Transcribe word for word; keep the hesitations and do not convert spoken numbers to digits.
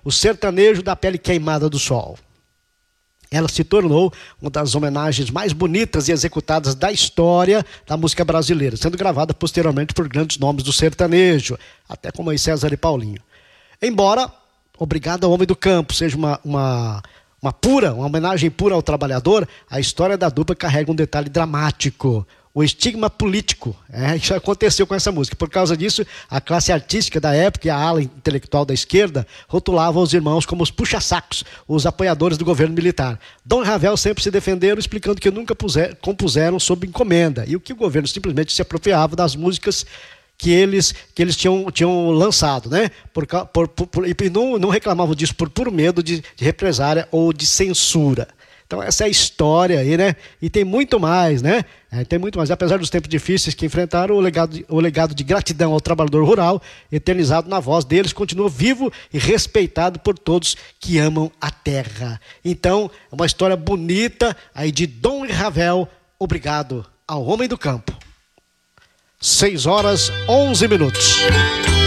o sertanejo da pele queimada do sol. Ela se tornou uma das homenagens mais bonitas e executadas da história da música brasileira, sendo gravada posteriormente por grandes nomes do sertanejo, até como aí César e Paulinho. Embora Obrigado ao Homem do Campo seja uma, uma, uma pura, uma homenagem pura ao trabalhador, a história da dupla carrega um detalhe dramático. O estigma político, é, isso aconteceu com essa música. Por causa disso, a classe artística da época e a ala intelectual da esquerda rotulavam os irmãos como os puxa-sacos, os apoiadores do governo militar. Dom e Ravel sempre se defenderam, explicando que nunca puser, compuseram sob encomenda, e o que o governo simplesmente se apropriava das músicas que eles, que eles tinham, tinham lançado, né? Por, por, por, e não, não reclamavam disso por puro medo de, de represária ou de censura. Então essa é a história aí, né? E tem muito mais, né? É, tem muito mais. Apesar dos tempos difíceis que enfrentaram, o legado, de, o legado de gratidão ao trabalhador rural, eternizado na voz deles, continua vivo e respeitado por todos que amam a terra. Então, é uma história bonita aí de Dom e Ravel. Obrigado ao Homem do Campo. seis horas, onze minutos.